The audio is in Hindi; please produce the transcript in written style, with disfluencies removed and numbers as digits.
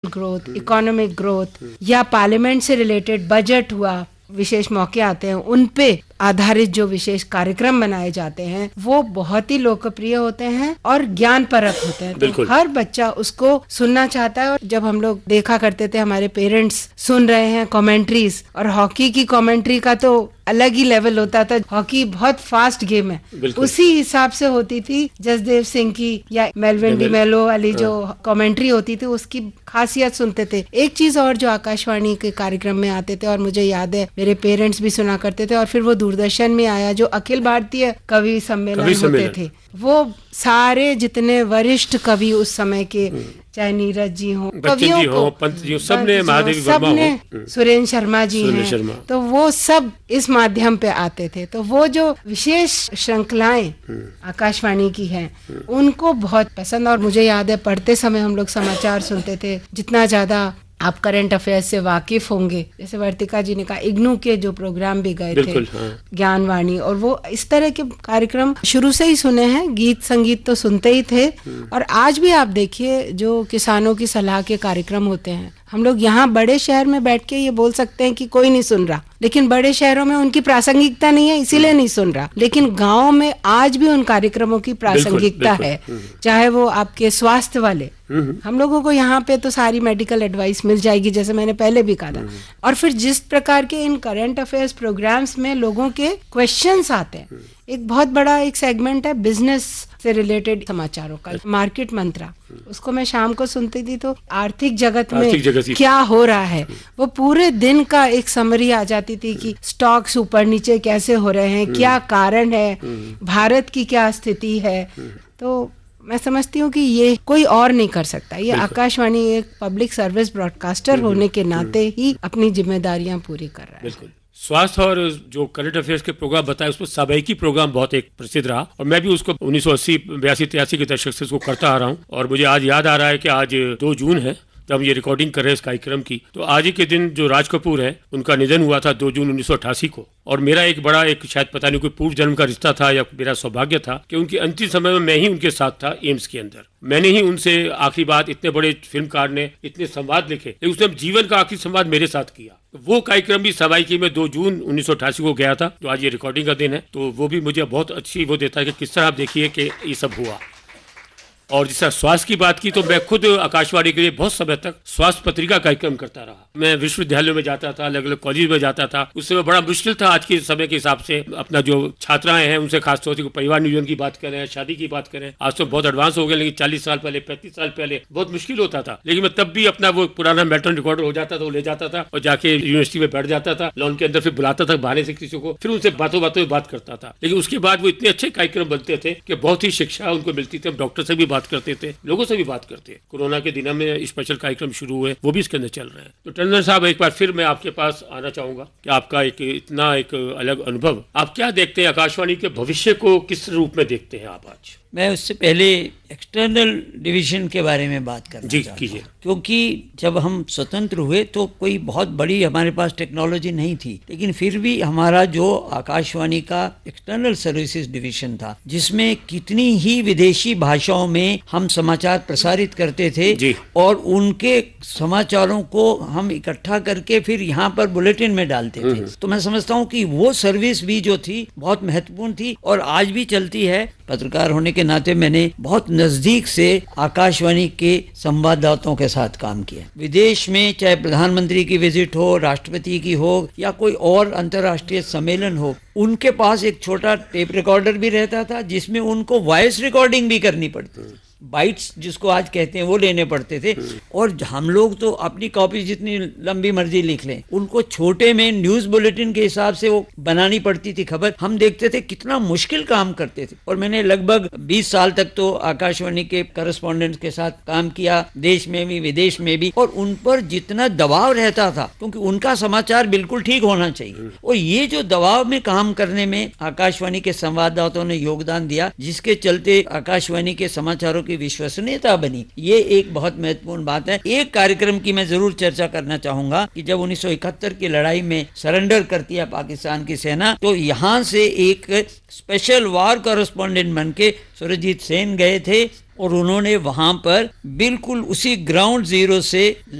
ग्रोथ, इकोनॉमिक ग्रोथ या पार्लियामेंट से रिलेटेड बजट हुआ, विशेष मौके आते हैं उन पे आधारित जो विशेष कार्यक्रम बनाए जाते हैं वो बहुत ही लोकप्रिय होते हैं और ज्ञान परक होते हैं। तो हर बच्चा उसको सुनना चाहता है। और जब हम लोग देखा करते थे हमारे पेरेंट्स सुन रहे हैं कमेंट्रीज, और हॉकी की कमेंट्री का तो अलग ही लेवल होता था। हॉकी बहुत फास्ट गेम है, उसी हिसाब से होती थी जसदेव सिंह की या मेलविन डी मेलो वाली जो कमेंट्री होती थी उसकी खासियत सुनते थे। एक चीज और जो आकाशवाणी के कार्यक्रम में आते थे और मुझे याद है मेरे पेरेंट्स भी सुना करते थे, और फिर वो दूरदर्शन में आया जो अखिल भारतीय कवि सम्मेलन होते थे, वो सारे जितने वरिष्ठ कवि उस समय के, चाहे नीरज जी हो, कवियों को, पंत जी, सबने, महादेवी वर्मा हो, सुरेंद्र शर्मा जी हैं, तो वो सब इस माध्यम पे आते थे। तो वो जो विशेष श्रृंखलाएं आकाशवाणी की हैं उनको बहुत पसंद। और मुझे याद है पढ़ते समय हम लोग समाचार सुनते थे। जितना ज्यादा आप करंट अफेयर्स से वाकिफ होंगे, जैसे वर्तिका जी ने कहा, इग्नू के जो प्रोग्राम भी गए थे, ज्ञानवाणी, और वो इस तरह के कार्यक्रम शुरू से ही सुने हैं। गीत संगीत तो सुनते ही थे। और आज भी आप देखिए जो किसानों की सलाह के कार्यक्रम होते हैं, हम लोग यहाँ बड़े शहर में बैठ के ये बोल सकते हैं कि कोई नहीं सुन रहा, लेकिन बड़े शहरों में उनकी प्रासंगिकता नहीं है इसीलिए नहीं सुन रहा, लेकिन गाँव में आज भी उन कार्यक्रमों की प्रासंगिकता है। चाहे वो आपके स्वास्थ्य वाले, हम लोगों को यहाँ पे तो सारी मेडिकल एडवाइस मिल जाएगी जैसे मैंने पहले भी कहा था। और फिर जिस प्रकार के इन करंट अफेयर्स प्रोग्राम्स में लोगों के क्वेश्चंस आते हैं, एक बहुत बड़ा एक सेगमेंट है बिजनेस से रिलेटेड समाचारों का, मार्केट मंत्रा, उसको मैं शाम को सुनती थी। तो आर्थिक जगत में क्या हो रहा है वो पूरे दिन का एक समरी आ जाती थी कि स्टॉक्स ऊपर नीचे कैसे हो रहे हैं, क्या कारण है, भारत की क्या स्थिति है। तो मैं समझती हूँ कि ये कोई और नहीं कर सकता। ये आकाशवाणी एक पब्लिक सर्विस ब्रॉडकास्टर होने के नाते ही अपनी जिम्मेदारियां पूरी कर रहा है। स्वास्थ्य और जो करंट अफेयर्स के प्रोग्राम बताए उसमें साबाइकी प्रोग्राम बहुत एक प्रसिद्ध रहा, और मैं भी उसको 1980, 82, 83 के दशक से उसको करता आ रहा हूँ। और मुझे आज याद आ रहा है कि आज 2 जून है जब हम ये रिकॉर्डिंग कर रहे हैं इस कार्यक्रम की। तो आज ही के दिन जो राज कपूर है उनका निधन हुआ था 2 जून 1988 को। और मेरा एक बड़ा एक शायद पता नहीं कोई पूर्व जन्म का रिश्ता था या मेरा सौभाग्य था कि उनकी अंतिम समय में मैं ही उनके साथ था एम्स के अंदर। मैंने ही उनसे आखिरी बात, इतने बड़े फिल्मकार ने इतने संवाद लिखे, लेकिन उसने जीवन का आखिरी संवाद मेरे साथ किया। तो वो कार्यक्रम भी सबाइकी में 2 जून 1988 को गया था, जो आज ये रिकॉर्डिंग का दिन है। तो वो भी मुझे बहुत अच्छी वो देता है कि किस तरह आप देखिए कि ये सब हुआ। और जिस तरह स्वास्थ्य की बात की, तो मैं खुद आकाशवाणी के लिए बहुत समय तक स्वास्थ्य पत्रिका कार्यक्रम करता रहा। मैं विश्वविद्यालयों में जाता था, अलग अलग कॉलेज में जाता था। उस समय बड़ा मुश्किल था आज के समय के हिसाब से। अपना जो छात्राएं हैं उनसे खासतौर से परिवार नियोजन की बात करें, शादी की बात करें, आज तो बहुत एडवांस हो गए, लेकिन 40 साल पहले, 35 साल पहले बहुत मुश्किल होता था। लेकिन मैं तब भी अपना वो पुराना मैट्रिक रिकॉर्डर हो जाता था, वो ले जाता था और जाके यूनिवर्सिटी में बैठ जाता था, लॉन के अंदर, फिर बुलाता था बहाने से किसी को, फिर उनसे बातों बातों में बात करता था। लेकिन उसके बाद वो इतने अच्छे कार्यक्रम बनते थे कि बहुत ही शिक्षा उनको मिलती थी। हम डॉक्टर से भी बात करते थे, से भी बात करते हैं। कोरोना के दिनों में स्पेशल कार्यक्रम शुरू हुए, वो भी इसके अंदर चल रहे हैं। तो टंडन साहब, एक बार फिर मैं आपके पास आना चाहूंगा कि आपका एक इतना एक अलग अनुभव, आप क्या देखते हैं आकाशवाणी के भविष्य को, किस रूप में देखते हैं आप आज? मैं उससे पहले एक्सटर्नल डिवीजन के बारे में बात करना चाहता हूं, क्योंकि जब हम स्वतंत्र हुए तो कोई बहुत बड़ी हमारे पास टेक्नोलॉजी नहीं थी, लेकिन फिर भी हमारा जो आकाशवाणी का एक्सटर्नल सर्विसेज डिवीजन था, जिसमें कितनी ही विदेशी भाषाओं में हम समाचार प्रसारित करते थे और उनके समाचारों को हम इकट्ठा करके फिर यहाँ पर बुलेटिन में डालते थे। तो मैं समझता हूँ कि वो सर्विस भी जो थी बहुत महत्वपूर्ण थी और आज भी चलती है। पत्रकार होने के नाते मैंने बहुत नजदीक से आकाशवाणी के संवाददाताओं के साथ काम किया। विदेश में चाहे प्रधानमंत्री की विजिट हो, राष्ट्रपति की हो या कोई और अंतर्राष्ट्रीय सम्मेलन हो, उनके पास एक छोटा टेप रिकॉर्डर भी रहता था जिसमें उनको वॉइस रिकॉर्डिंग भी करनी पड़ती थी। बाइट्स जिसको आज कहते हैं वो लेने पड़ते थे, और हम लोग तो अपनी कॉपी जितनी लंबी मर्जी लिख लें, उनको छोटे में न्यूज बुलेटिन के हिसाब से वो बनानी पड़ती थी खबर। हम देखते थे कितना मुश्किल काम करते थे। और मैंने लगभग 20 साल तक तो आकाशवाणी के करस्पॉन्डेंट्स के साथ काम किया, देश में भी विदेश में भी, और उन पर जितना दबाव रहता था, क्योंकि उनका समाचार बिल्कुल ठीक होना चाहिए, और ये जो दबाव में काम करने में आकाशवाणी के संवाददाताओं ने योगदान दिया, जिसके चलते आकाशवाणी के समाचारों की विश्वसनीयता बनी। ये एक बहुत महत्वपूर्ण बात है। एक कार्यक्रम की मैं जरूर चर्चा करना चाहूंगा कि जब 1971 की लड़ाई में सरेंडर करती है पाकिस्तान की सेना, तो यहाँ से एक स्पेशल वार कॉरेस्पॉन्डेंट बन के सुरजीत सेन गए थे और उन्होंने वहां पर बिल्कुल उसी ग्राउंड जीरो से